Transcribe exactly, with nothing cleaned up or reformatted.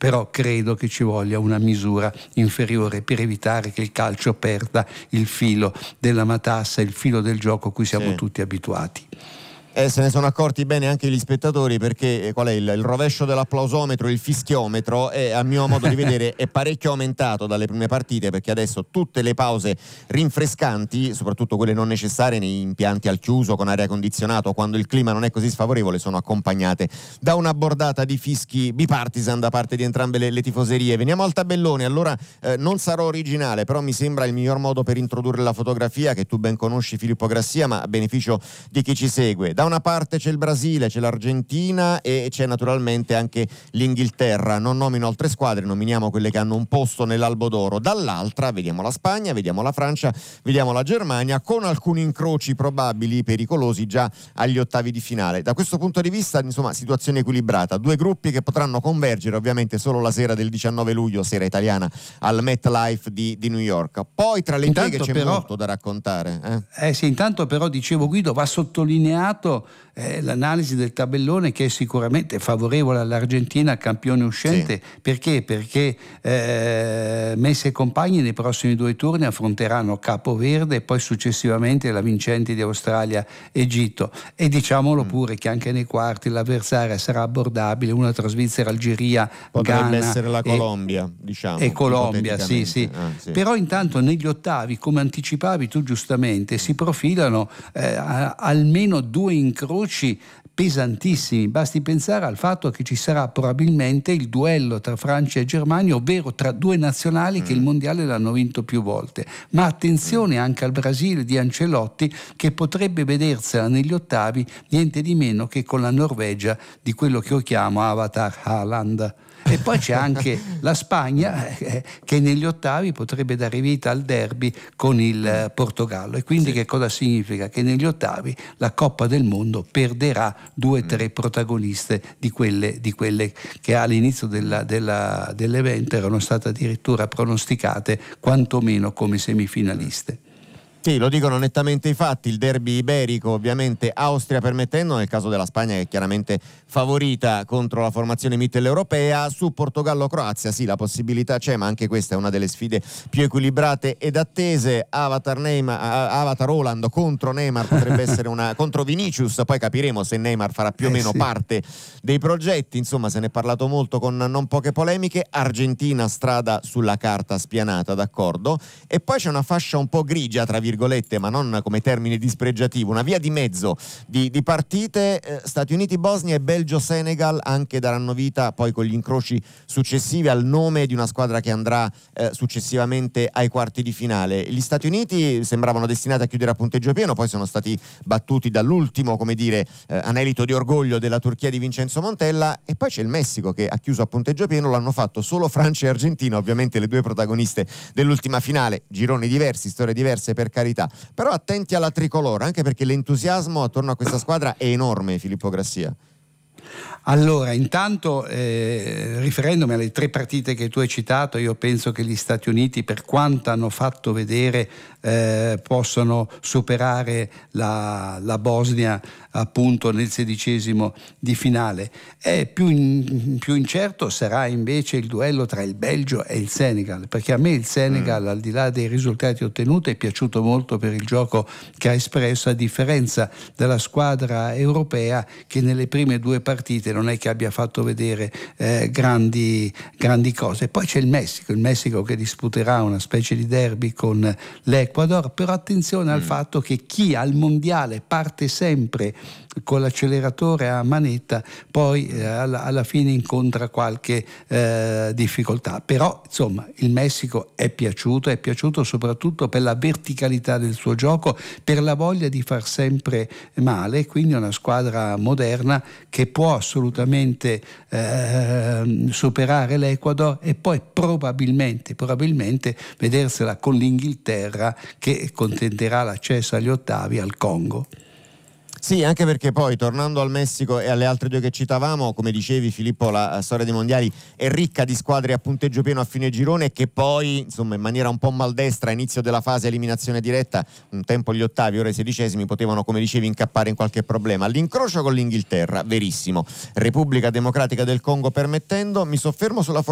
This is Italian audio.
però credo che ci voglia una misura inferiore per evitare che il calcio perda il filo della matassa, il filo del gioco a cui siamo sì. tutti abituati. E se ne sono accorti bene anche gli spettatori, perché qual è il, il rovescio dell'applausometro, il fischiometro, è, a mio modo di vedere è parecchio aumentato dalle prime partite, perché adesso tutte le pause rinfrescanti, soprattutto quelle non necessarie nei impianti al chiuso con aria condizionato quando il clima non è così sfavorevole, sono accompagnate da una bordata di fischi bipartisan da parte di entrambe le, le tifoserie. Veniamo al tabellone. Allora eh, non sarò originale, però mi sembra il miglior modo per introdurre la fotografia, che tu ben conosci, Filippo Grassia, ma a beneficio di chi ci segue. Da una parte c'è il Brasile, c'è l'Argentina e c'è naturalmente anche l'Inghilterra. Non nomino altre squadre, nominiamo quelle che hanno un posto nell'albo d'oro. Dall'altra vediamo la Spagna, vediamo la Francia, vediamo la Germania, con alcuni incroci probabili, pericolosi già agli ottavi di finale. Da questo punto di vista, insomma, situazione equilibrata. Due gruppi che potranno convergere ovviamente solo la sera del diciannove luglio, sera italiana, al MetLife di, di New York. Poi tra le Intanto pieghe c'è però, molto da raccontare. Eh? Eh sì, intanto però, dicevo Guido, va sottolineato Eh, l'analisi del tabellone, che è sicuramente favorevole all'Argentina, campione uscente. Sì. Perché? Perché eh, Messi e compagni nei prossimi due turni affronteranno Capo Verde e poi successivamente la vincente di Australia-Egitto, e diciamolo mm. pure che anche nei quarti l'avversaria sarà abbordabile, una tra Svizzera, Algeria, potrebbe Ghana essere la e, Colombia, diciamo, e Colombia, sì, sì. Ah, sì. Però intanto negli ottavi, come anticipavi tu giustamente, si profilano eh, a, almeno due incroci pesantissimi. Basti pensare al fatto che ci sarà probabilmente il duello tra Francia e Germania, ovvero tra due nazionali mm. che il mondiale l'hanno vinto più volte. Ma attenzione mm. anche al Brasile di Ancelotti, che potrebbe vedersela negli ottavi niente di meno che con la Norvegia di quello che io chiamo Avatar Haaland. E poi c'è anche la Spagna eh, che negli ottavi potrebbe dare vita al derby con il eh, Portogallo. E quindi sì. che cosa significa? Che negli ottavi la Coppa del Mondo perderà due o tre protagoniste di quelle, di quelle che all'inizio della, della, dell'evento erano state addirittura pronosticate quantomeno come semifinaliste. Sì, lo dicono nettamente i fatti. Il derby iberico, ovviamente Austria permettendo, nel caso della Spagna che è chiaramente favorita contro la formazione mitteleuropea. Su Portogallo-Croazia sì, la possibilità c'è, ma anche questa è una delle sfide più equilibrate ed attese. Avatar Neymar, Avatar Haaland contro Neymar potrebbe essere una contro Vinicius, poi capiremo se Neymar farà più o meno eh sì. parte dei progetti. Insomma, se ne è parlato molto con non poche polemiche. Argentina, strada sulla carta spianata, d'accordo, e poi c'è una fascia un po' grigia, tra virgolette, ma non come termine dispregiativo, una via di mezzo di, di partite. eh, Stati Uniti-Bosnia e Belgio-Senegal anche daranno vita poi con gli incroci successivi al nome di una squadra che andrà eh, successivamente ai quarti di finale. Gli Stati Uniti sembravano destinati a chiudere a punteggio pieno, poi sono stati battuti dall'ultimo, come dire, eh, anelito di orgoglio della Turchia di Vincenzo Montella, e poi c'è il Messico che ha chiuso a punteggio pieno. L'hanno fatto solo Francia e Argentina, ovviamente le due protagoniste dell'ultima finale, gironi diversi, storie diverse per carità, però attenti alla tricolore, anche perché l'entusiasmo attorno a questa squadra è enorme, Filippo Grassia. Allora, intanto eh, riferendomi alle tre partite che tu hai citato, io penso che gli Stati Uniti, per quanto hanno fatto vedere, eh, possono superare la, la Bosnia appunto nel sedicesimo di finale. È più, in, più incerto sarà invece il duello tra il Belgio e il Senegal, perché a me il Senegal, mm. al di là dei risultati ottenuti, è piaciuto molto per il gioco che ha espresso, a differenza della squadra europea che nelle prime due partite non è che abbia fatto vedere eh, grandi, grandi cose. Poi c'è il Messico, il Messico che disputerà una specie di derby con l'Ecuador, però attenzione mm. al fatto che chi al mondiale parte sempre con l'acceleratore a manetta poi eh, alla, alla fine incontra qualche eh, difficoltà. Però insomma il Messico è piaciuto, è piaciuto soprattutto per la verticalità del suo gioco, per la voglia di far sempre male, quindi è una squadra moderna che può assolutamente eh, superare l'Ecuador e poi probabilmente, probabilmente vedersela con l'Inghilterra che contenterà l'accesso agli ottavi al Congo. Sì, anche perché poi, tornando al Messico e alle altre due che citavamo, come dicevi Filippo, la storia dei mondiali è ricca di squadre a punteggio pieno a fine girone che poi, insomma, in maniera un po' maldestra, a inizio della fase eliminazione diretta, un tempo gli ottavi, ora i sedicesimi, potevano, come dicevi, incappare in qualche problema. L'incrocio con l'Inghilterra, verissimo. Repubblica Democratica del Congo permettendo, mi soffermo sulla